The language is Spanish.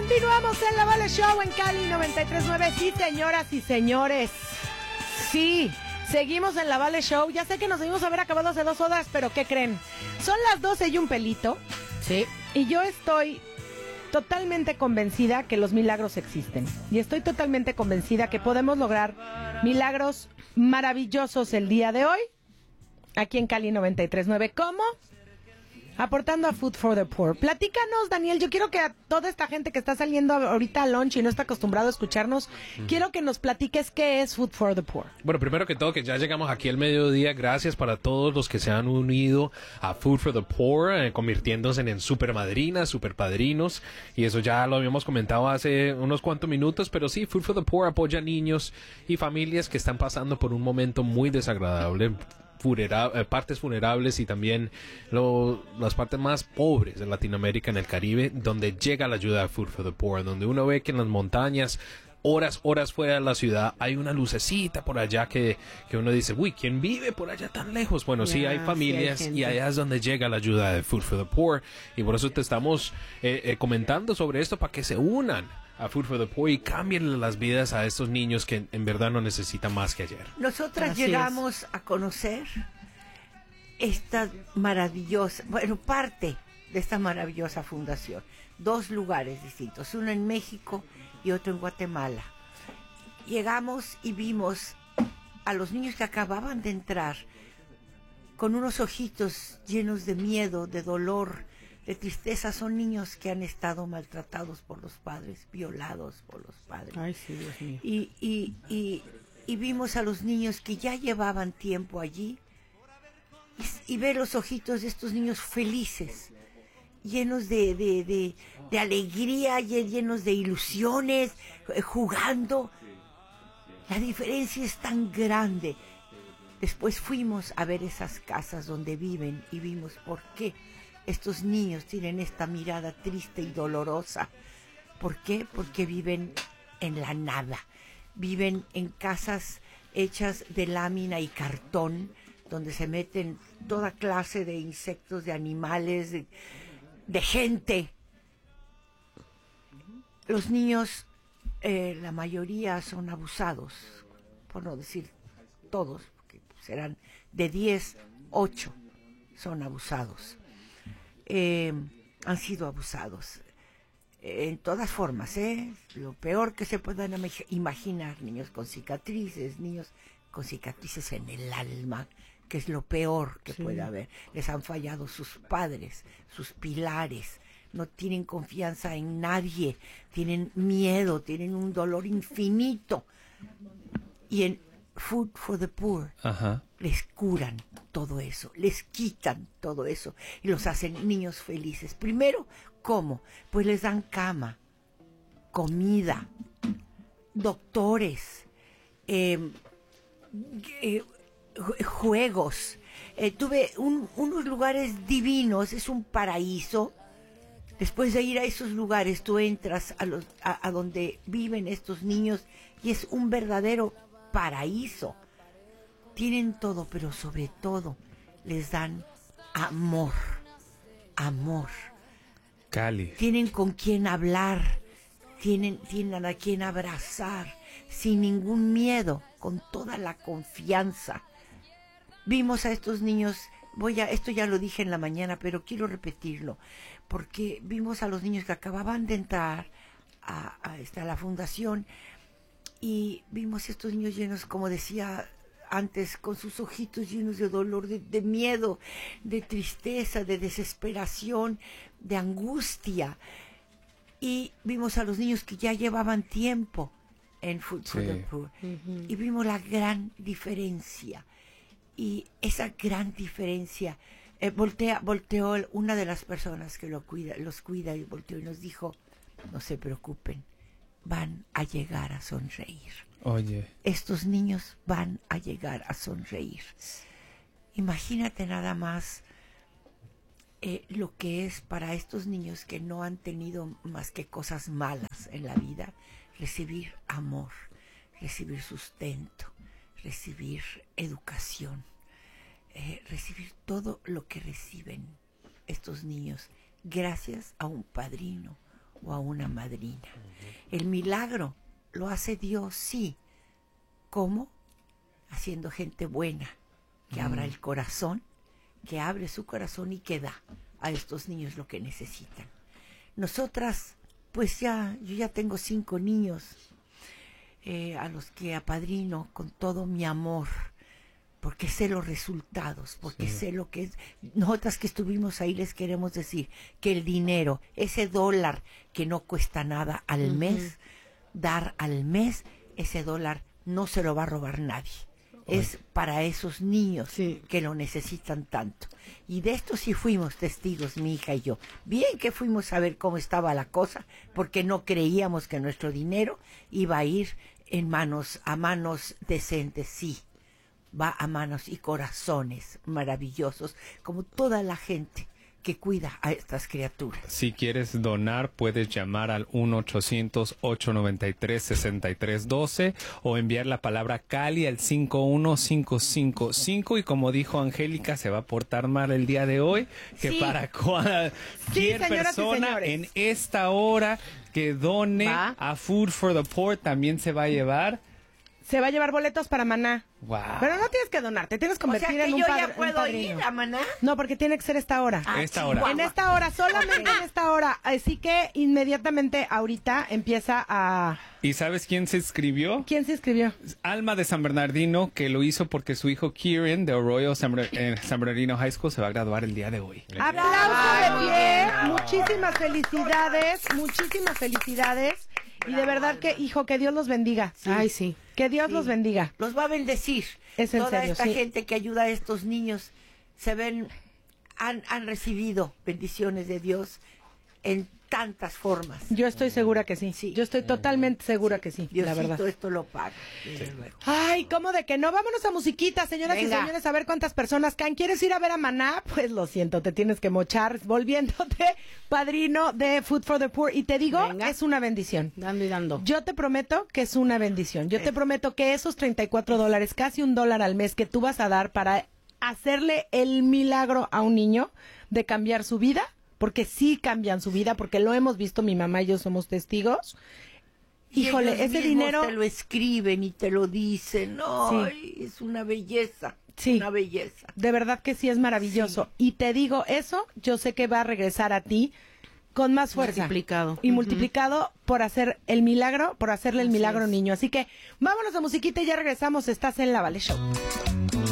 Continuamos en La Vale Show en Cali 93.9. Sí, señoras y señores. Sí, seguimos en La Vale Show. Ya sé que nos debimos haber acabado hace 2 horas, pero ¿qué creen? Son las 12 y un pelito. Sí. Y yo estoy totalmente convencida que los milagros existen. Y estoy totalmente convencida que podemos lograr milagros maravillosos el día de hoy. Aquí en Cali 93.9. ¿Cómo? Aportando a Food for the Poor. Platícanos, Daniel, yo quiero que a toda esta gente que está saliendo ahorita a lunch y no está acostumbrado a escucharnos, quiero que nos platiques qué es Food for the Poor. Bueno, primero que todo, que ya llegamos aquí al mediodía. Gracias para todos los que se han unido a Food for the Poor, convirtiéndose en supermadrinas, superpadrinos. Y eso ya lo habíamos comentado hace unos cuantos minutos, pero sí, Food for the Poor apoya a niños y familias que están pasando por un momento muy desagradable. Partes vulnerables y también las partes más pobres de Latinoamérica, en el Caribe, donde llega la ayuda de Food for the Poor, donde uno ve que en las montañas, horas fuera de la ciudad, hay una lucecita por allá que uno dice, uy, ¿quién vive por allá tan lejos? Bueno, sí, hay familias, sí, hay y allá es donde llega la ayuda de Food for the Poor, y por eso te estamos comentando sobre esto, para que se unan a Food for the Poor y cambien las vidas a estos niños que en verdad no necesitan más que ayer. Nosotras llegamos a conocer esta maravillosa, parte de esta maravillosa fundación. 2 lugares distintos, uno en México y otro en Guatemala. Llegamos y vimos a los niños que acababan de entrar con unos ojitos llenos de miedo, de dolor, de tristeza. Son niños que han estado maltratados por los padres, violados por los padres. Ay, sí, Dios mío. Y vimos a los niños que ya llevaban tiempo allí y ver los ojitos de estos niños felices, llenos de alegría, llenos de ilusiones, jugando. La diferencia es tan grande. Después fuimos a ver esas casas donde viven y vimos por qué estos niños tienen esta mirada triste y dolorosa. ¿Por qué? Porque viven en la nada. Viven en casas hechas de lámina y cartón, donde se meten toda clase de insectos, de animales, de gente. Los niños, la mayoría son abusados, por no decir todos, porque serán de 10, 8 son abusados. Han sido abusados en todas formas, lo peor que se puedan imaginar. Niños con cicatrices en el alma, que es lo peor que puede haber. Les han fallado sus padres, sus pilares, no tienen confianza en nadie, tienen miedo, tienen un dolor infinito. Y en Food for the Poor les curan todo eso, les quitan todo eso y los hacen niños felices. Primero, ¿cómo? Pues les dan cama, comida, doctores, juegos. Tuve unos lugares divinos, es un paraíso. Después de ir a esos lugares, tú entras a donde viven estos niños y es un verdadero paraíso. Tienen todo, pero sobre todo les dan amor. Cali. Tienen con quien hablar, tienen a quien abrazar, sin ningún miedo, con toda la confianza. Vimos a estos niños, esto ya lo dije en la mañana, pero quiero repetirlo, porque vimos a los niños que acababan de entrar a la fundación, y vimos a estos niños llenos, como decía antes, con sus ojitos llenos de dolor, de miedo, de tristeza, de desesperación, de angustia. Y vimos a los niños que ya llevaban tiempo en Food for the Poor. Y vimos la gran diferencia. Y esa gran diferencia, volteó una de las personas que los cuida, y volteó y nos dijo, no se preocupen, van a llegar a sonreír. Oye. Estos niños van a llegar a sonreír. Imagínate nada más lo que es para estos niños que no han tenido más que cosas malas en la vida, recibir amor, recibir sustento, recibir educación, recibir todo lo que reciben estos niños gracias a un padrino, o a una madrina. El milagro lo hace Dios, sí. ¿Cómo? Haciendo gente buena, que abra el corazón, que abre su corazón y que da a estos niños lo que necesitan. Nosotras, pues yo ya tengo 5 niños a los que apadrino con todo mi amor, porque sé los resultados, porque sé lo que es. Nosotras que estuvimos ahí les queremos decir que el dinero, ese dólar que no cuesta nada al mes, dar al mes, ese dólar no se lo va a robar nadie. Es para esos niños que lo necesitan tanto. Y de esto sí fuimos testigos, mi hija y yo. Bien que fuimos a ver cómo estaba la cosa, porque no creíamos que nuestro dinero iba a ir a manos decentes, sí. Va a manos y corazones maravillosos, como toda la gente que cuida a estas criaturas. Si quieres donar, puedes llamar al 1-800-893-6312 o enviar la palabra Cali al 51555. Y como dijo Angélica, se va a portar mal el día de hoy, que para cualquier persona en esta hora que done a Food for the Poor también se va a llevar... Se va a llevar boletos para Maná. Wow. Pero no tienes que donar, te tienes que convertir en un padrino. ¿O sea que yo ya puedo ir a Maná? No, porque tiene que ser esta hora. Esta hora. En esta hora, solamente en esta hora. Así que inmediatamente ahorita empieza a... ¿Y sabes quién se inscribió? ¿Quién se inscribió? Alma de San Bernardino, que lo hizo porque su hijo Kieran de Arroyo San Bernardino High School se va a graduar el día de hoy. ¡Aplauso de pie! Muchísimas felicidades, muchísimas felicidades. Y de verdad que, hijo, que Dios los bendiga. Sí. Ay, sí. Que Dios los bendiga. Los va a bendecir. Es en Toda serio, esta sí. gente que ayuda a estos niños han recibido bendiciones de Dios en tantas formas. Yo estoy segura que sí. Yo estoy totalmente segura que sí, Diosito, la verdad. esto lo paga. Desde luego. Ay, ¿cómo de que no? Vámonos a musiquita, señoras y señores, a ver cuántas personas caen. ¿Quieres ir a ver a Maná? Pues lo siento, te tienes que mochar volviéndote padrino de Food for the Poor. Y te digo, es una bendición. Dando y dando. Yo te prometo que es una bendición. Yo te prometo que esos $34, casi $1 al mes que tú vas a dar para hacerle el milagro a un niño de cambiar su vida, porque sí cambian su vida, porque lo hemos visto, mi mamá y yo somos testigos. Y híjole, ellos ese mismos dinero... te lo escriben y te lo dicen. ¡Ay, es una belleza! Sí. Una belleza. De verdad que sí es maravilloso. Y te digo, eso yo sé que va a regresar a ti con más fuerza. Multiplicado. Y multiplicado por hacer el milagro, por hacerle el milagro a un niño. Así que vámonos a musiquita y ya regresamos. Estás en La Vale Show.